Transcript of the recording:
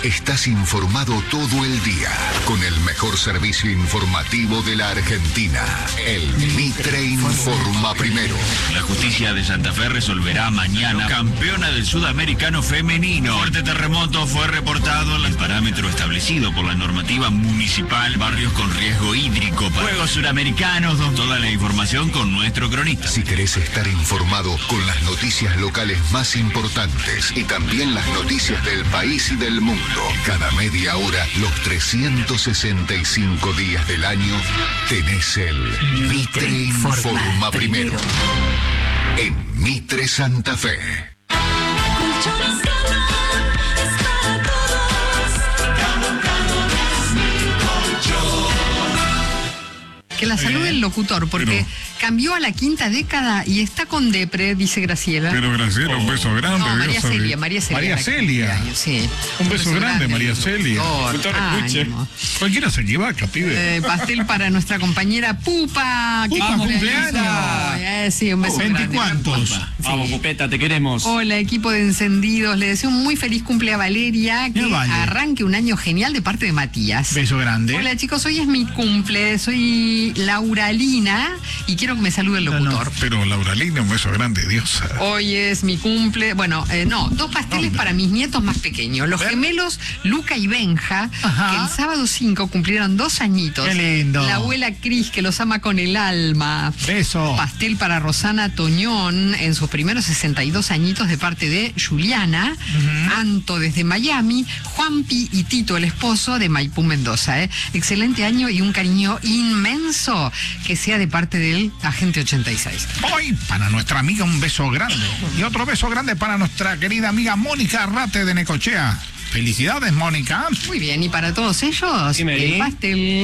Estás informado todo el día con el mejor servicio informativo de la Argentina. El Mitre informa primero. La justicia de Santa Fe resolverá mañana campeona del sudamericano femenino. Fuerte terremoto fue reportado en el parámetro establecido por la normativa municipal. Barrios con riesgo hídrico. Juegos Suramericanos. Toda la información con nuestro cronista. Si querés estar informado con las noticias locales más importantes y también las noticias del país y del mundo. Cada media hora, los 365 días del año, tenés el Mitre informa primero. En Mitre Santa Fe. Que la salude el locutor, porque cambió a la quinta década y está con depre, dice Graciela. Pero Graciela, un beso grande. No, María Celia. María Celia. Sí. Un beso grande, María Celia. Ánimo. Cualquiera se equivoca, pibe. Pastel para nuestra compañera Pupa. Que Pupa, cumpleaños. Sí, un beso grande. ¿Veinticuántos? Vamos, Pupeta, te queremos. Hola, equipo de Encendidos. Le deseo un muy feliz cumple a Valeria. Que arranque un año genial de parte de Matías. Beso grande. Hola, chicos. Hoy es mi cumple. Soy Lauralina y quiero que me salude el locutor. No, pero Lauralina, un beso grande, diosa. Hoy es mi cumple. Bueno, no, 2 pasteles para mis nietos más pequeños. Los gemelos Luca y Benja, que el sábado 5 cumplieron 2 añitos. Qué lindo. La abuela Cris, que los ama con el alma. Beso. Pastel para Rosana Toñón en sus primeros 62 añitos de parte de Juliana. Anto desde Miami. Juanpi y Tito, el esposo, de Maipú, Mendoza. Excelente año y un cariño inmenso que sea de parte del Agente 86. Hoy para nuestra amiga un beso grande y otro beso grande para nuestra querida amiga Mónica Arrate de Necochea. Felicidades, Mónica. Muy bien, y para todos ellos, Sí, Mary. el pastel.